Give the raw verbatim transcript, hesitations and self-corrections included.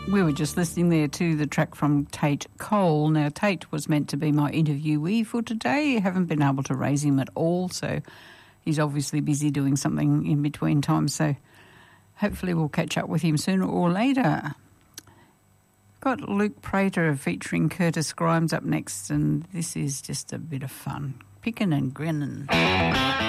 We were just listening there to the track from Tate Cole. Now, Tate was meant to be my interviewee for today. I haven't been able to raise him at all, so he's obviously busy doing something in between times, so hopefully we'll catch up with him sooner or later. Got Luke Prater featuring Curtis Grimes up next, and this is just a bit of fun. Pickin' and grinnin'.